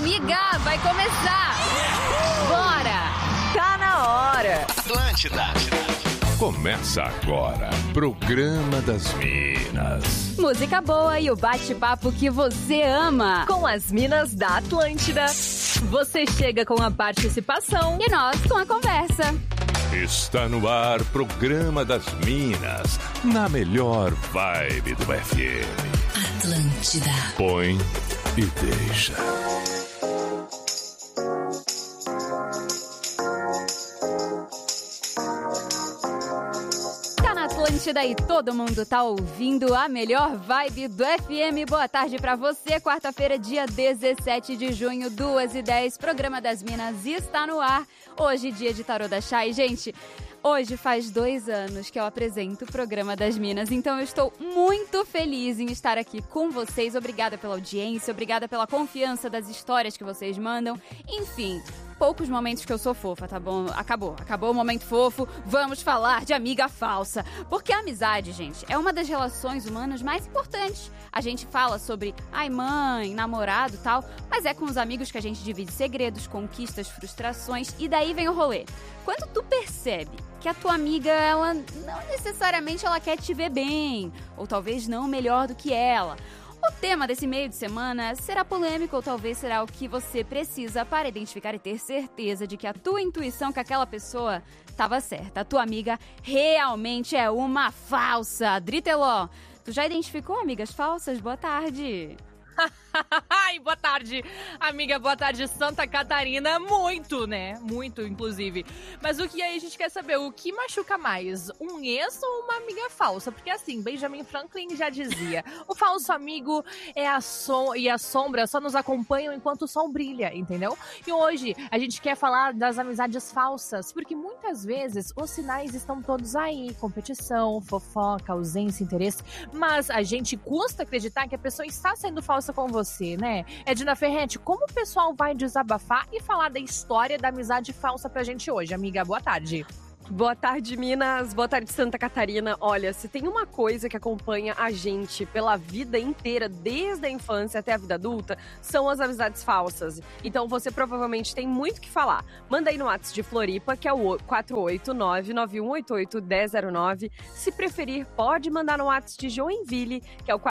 amiga, vai começar! Bora! Tá na hora! Atlântida. Começa agora, Programa das Minas. Música boa e o bate-papo que você ama. Com as minas da Atlântida. Você chega com a participação E nós com a conversa. Está no ar, Programa das Minas, na melhor vibe do FM. Atlântida. Põe e deixa. Atlântida e todo mundo tá ouvindo a melhor vibe do FM. Boa tarde pra você, quarta-feira, dia 17 de junho, 2h10, Programa das Minas está no ar. Hoje, dia de Tarô da Chay. Gente, hoje faz 2 anos que eu apresento o Programa das Minas, então eu estou muito feliz em estar aqui com vocês. Obrigada pela audiência, obrigada pela confiança das histórias que vocês mandam. Enfim, poucos momentos que eu sou fofa, tá bom? Acabou o momento fofo. Vamos falar de amiga falsa. Porque a amizade, gente, é uma das relações humanas mais importantes. A gente fala sobre, mãe, namorado e tal, mas é com os amigos que a gente divide segredos, conquistas, frustrações, e daí vem o rolê. Quando tu percebe que a tua amiga, ela não necessariamente ela quer te ver bem, ou talvez não melhor do que ela. O tema desse meio de semana será polêmico ou talvez será o que você precisa para identificar e ter certeza de que a tua intuição com aquela pessoa estava certa. A tua amiga realmente é uma falsa. Driteló, tu já identificou amigas falsas? Boa tarde. Ai, boa tarde, amiga, boa tarde, Santa Catarina. Muito, né? Muito, inclusive. Mas o que aí a gente quer saber? O que machuca mais? Um ex ou uma amiga falsa? Porque assim, Benjamin Franklin já dizia, o falso amigo e a sombra só nos acompanham enquanto o sol brilha, entendeu? E hoje a gente quer falar das amizades falsas, porque muitas vezes os sinais estão todos aí, competição, fofoca, ausência, interesse, mas a gente custa acreditar que a pessoa está sendo falsa com você, né? Edna Ferretti, como o pessoal vai desabafar e falar da história da amizade falsa pra gente hoje? Amiga, boa tarde. Boa tarde, Minas. Boa tarde, Santa Catarina. Olha, se tem uma coisa que acompanha a gente pela vida inteira, desde a infância até a vida adulta, são as amizades falsas. Então você provavelmente tem muito o que falar. Manda aí no WhatsApp de Floripa, que é o 489-9188-1009. Se preferir, pode mandar no WhatsApp de Joinville, que é o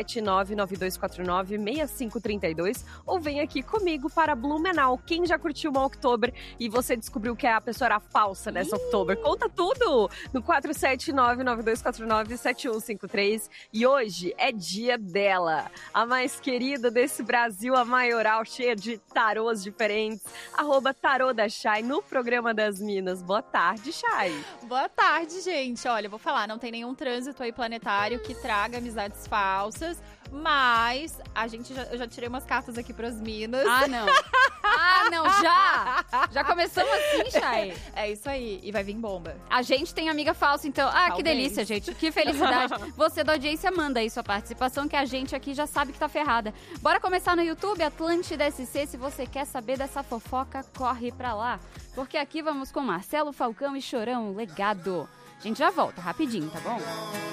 479-9249-6532. Ou vem aqui comigo para Blumenau. Quem já curtiu uma Oktober e você descobriu que a pessoa era falsa nessa Oktober? Conta tudo no 479-9249-7153. E hoje é dia dela, a mais querida desse Brasil, a maioral, cheia de tarôs diferentes, @tarô da Chay no Programa das Minas. Boa tarde, Chay. Boa tarde, gente. Olha, eu vou falar, não tem nenhum trânsito aí planetário que traga amizades falsas, mas eu já tirei umas cartas aqui pras minas. Não, já começamos assim, Chay. É isso aí, e vai vir bomba. A gente tem amiga falsa, então, Talvez. Que delícia, gente, que felicidade. Você da audiência manda aí sua participação, que a gente aqui já sabe que tá ferrada. Bora começar no YouTube, Atlântida SC. Se você quer saber dessa fofoca, corre pra lá, porque aqui vamos com Marcelo Falcão e Chorão, Legado. A gente já volta rapidinho, tá bom?